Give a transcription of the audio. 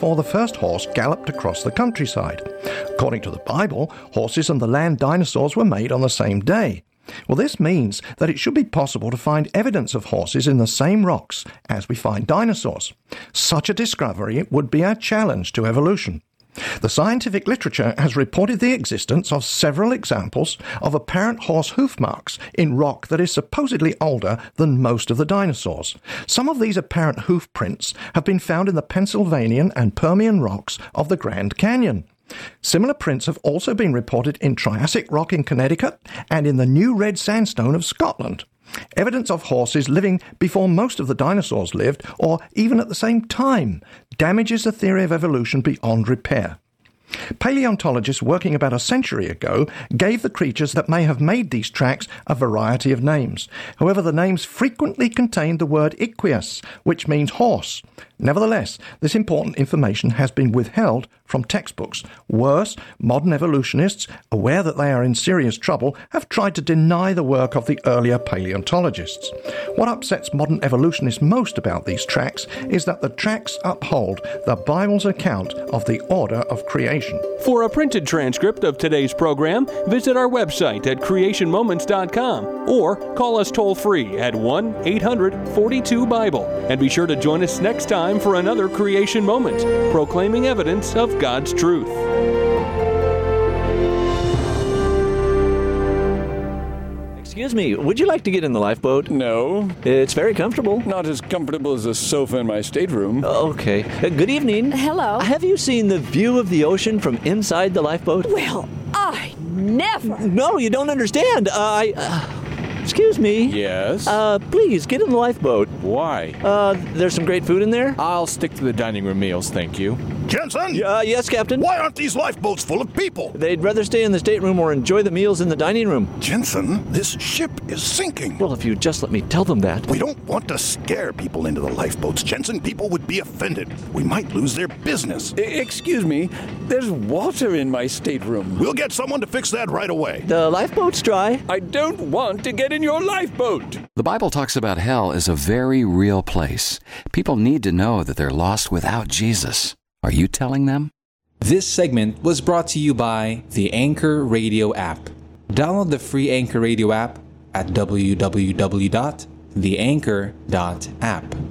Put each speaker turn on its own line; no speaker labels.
before the first horse galloped across the countryside. According to the Bible, horses and the land dinosaurs were made on the same day. Well, this means that it should be possible to find evidence of horses in the same rocks as we find dinosaurs. Such a discovery would be a challenge to evolution. The scientific literature has reported the existence of several examples of apparent horse hoof marks in rock that is supposedly older than most of the dinosaurs. Some of these apparent hoof prints have been found in the Pennsylvanian and Permian rocks of the Grand Canyon. Similar prints have also been reported in Triassic rock in Connecticut and in the New Red Sandstone of Scotland. Evidence of horses living before most of the dinosaurs lived, or even at the same time, damages the theory of evolution beyond repair. Paleontologists working about a century ago gave the creatures that may have made these tracks a variety of names. However, the names frequently contained the word ichthys, which means horse. Nevertheless, this important information has been withheld from textbooks. Worse, modern evolutionists, aware that they are in serious trouble, have tried to deny the work of the earlier paleontologists. What upsets modern evolutionists most about these tracks is that the tracks uphold the Bible's account of the order of creation.
For a printed transcript of today's program, visit our website at creationmoments.com or call us toll-free at 1-800-42-BIBLE. And be sure to join us next time for another Creation Moment, proclaiming evidence of God's truth.
Excuse me, would you like to get in the lifeboat?
No.
It's very comfortable.
Not as comfortable as a sofa in my stateroom.
Okay. Good evening.
Hello.
Have you seen the view of the ocean from inside the lifeboat?
Well, I never.
No, you don't understand. Excuse me.
Yes?
Please, get in the lifeboat.
Why?
There's some great food in there?
I'll stick to the dining room meals, thank you.
Jensen?
Yes, Captain?
Why aren't these lifeboats full of people?
They'd rather stay in the stateroom or enjoy the meals in the dining room.
Jensen, this ship is sinking.
Well, if you just let me tell them that.
We don't want to scare people into the lifeboats, Jensen. People would be offended. We might lose their business.
Excuse me, there's water in my stateroom.
We'll get someone to fix that right away.
The lifeboat's dry.
I don't want to get in your lifeboat.
The Bible talks about hell as a very real place. People need to know that they're lost without Jesus. Are you telling them?
This segment was brought to you by the Anchor Radio app. Download the free Anchor Radio app at www.theanchor.app.